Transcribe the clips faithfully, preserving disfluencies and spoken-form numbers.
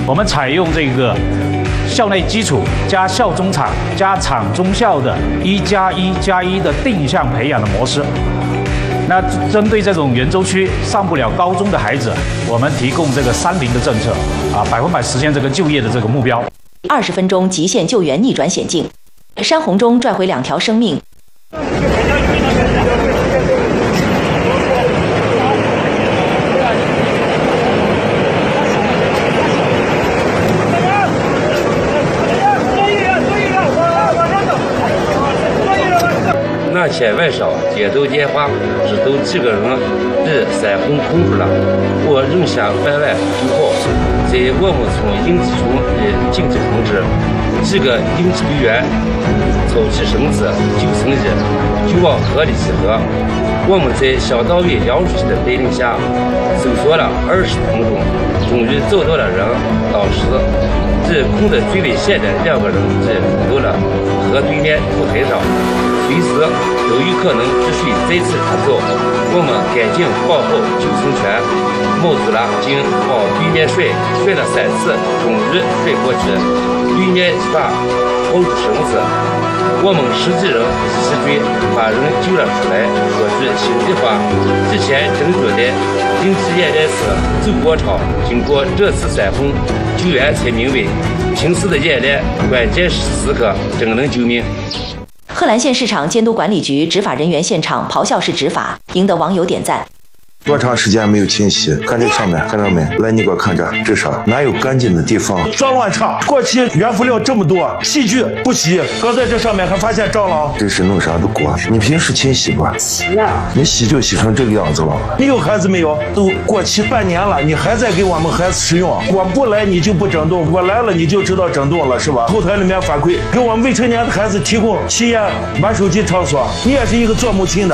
我们采用这个校内基础加校中场加场中校的一加一加一的定向培养的模式。那针对这种圆洲区上不了高中的孩子，我们提供这个三零的政策，啊，百分百实现这个就业的这个目标。 二十分钟极限救援逆转险境，山洪中拽回两条生命。 那些外省街头电话知道几个人被山洪控制了，我仍想番外就好。在我们从应急中的紧急通知，几个应急队员操起绳子救生衣就往河里集合。我们在乡党委杨书记的带领下搜索了二十分钟，终于找到了人。当时这困得最危险的两个人在碰到了河对面土台上。 随时都有可能治水再次出走，我们赶紧绑好救生圈，卯足了劲往对面甩，甩了三次，终于甩过去。对面一把抱住绳子，我们十几人一起追，把人救了出来。说句心里话，之前真觉得应急演练是走过场，经过这次山洪救援才明白，平时的演练关键时刻真能救命。 贺兰县市场监督管理局执法人员现场咆哮式执法，赢得网友点赞。 多长时间没有清洗？看这上面，看到没？来，你给我看这，这啥？哪有干净的地方？脏乱差，过期原辅料这么多，细菌不洗。刚在这上面还发现蟑螂，这是弄啥的锅？你平时清洗吧？洗了。你洗就洗成这个样子了。你有孩子没有？都过期半年了，你还在给我们孩子使用？我不来你就不整顿，我来了你就知道整顿了是吧？后台里面反馈，给我们未成年的孩子提供吸烟、玩手机场所，你也是一个做母亲的。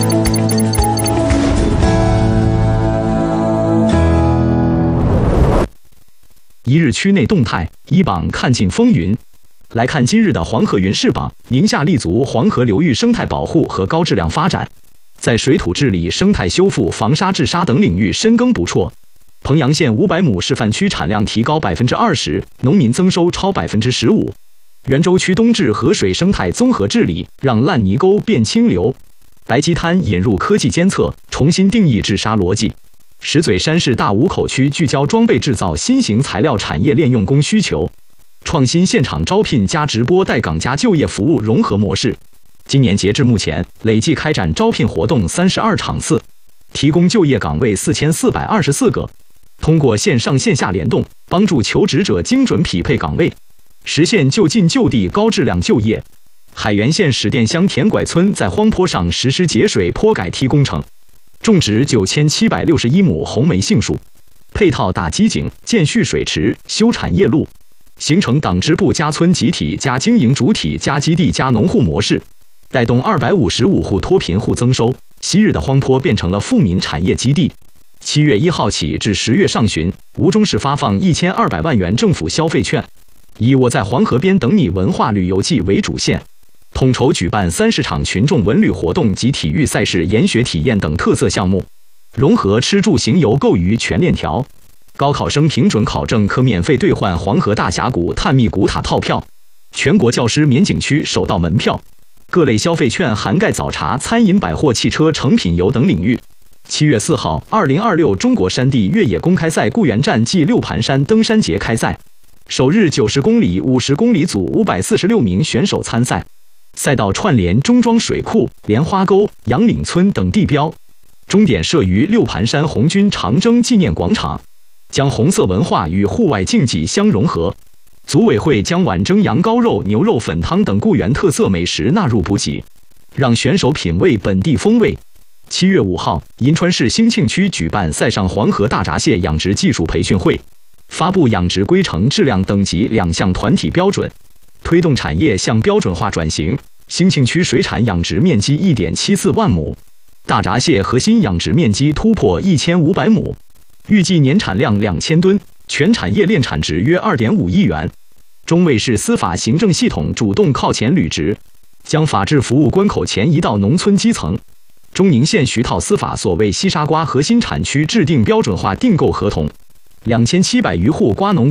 一日区内动态，一榜看尽风云。来看今日的黄河云视榜，宁夏立足黄河流域生态保护和高质量发展，在水土治理、生态修复、防沙治沙等领域深耕不辍。彭阳县五百亩示范区产量提高百分之二十，农民增收超百分之十五。袁州区冬至河水生态综合治理，让烂泥沟变清流。白鸡滩引入科技监测，重新定义治沙逻辑。 石嘴山市大五口区聚焦装备制造新型材料产业链用工需求，创新现场招聘加直播带岗加就业服务融合模式。今年截至目前，累计开展招聘活动三十二场次，提供就业岗位四千四百二十四个。通过线上线下联动，帮助求职者精准匹配岗位，实现就近就地高质量就业。海原县史店乡田拐村在荒坡上实施节水坡改梯工程。 种植九千七百六十一亩红莓杏树，配套打机井、建蓄水池、修产业路，形成党支部加村集体加经营主体加基地加农户模式，带动二百五十五户脱贫户增收。昔日的荒坡变成了富民产业基地。七月一号起至十月上旬，吴中市发放一千二百万元政府消费券，以我在黄河边等你文化旅游季为主线。 统筹举办三十场群众文旅活动及体育赛事、研学体验等特色项目，融合吃住行游购娱全链条。高考生评准考证可免费兑换黄河大峡谷探秘古塔套票，全国教师免景区首道门票。各类消费券涵盖早茶、餐饮、百货、汽车、成品油等领域。七月四号，二零二六中国山地越野公开赛固原站暨六盘山登山节开赛，首日九十公里、五十公里组五百四十六名选手参赛。 赛道串联中庄水库、莲花沟、杨岭村等地标，终点设于六盘山红军长征纪念广场，将红色文化与户外竞技相融合。组委会将碗蒸羊羔肉、牛肉粉汤等固原特色美食纳入补给，让选手品味本地风味。七月五号，银川市兴庆区举办塞上黄河大闸蟹养殖技术培训会，发布养殖规程、质量等级两项团体标准。 推动产业向标准化转型，兴庆区水产养殖面积 一点七四万亩，大闸蟹核心养殖面积突破一千五百亩，预计年产量两千吨，全产业链产值约 二点五亿元。中卫市司法行政系统主动靠前履职，将法治服务关口前移到农村基层。中宁县徐套司法所为西沙瓜核心产区制定标准化订购合同，两千七百余户瓜农。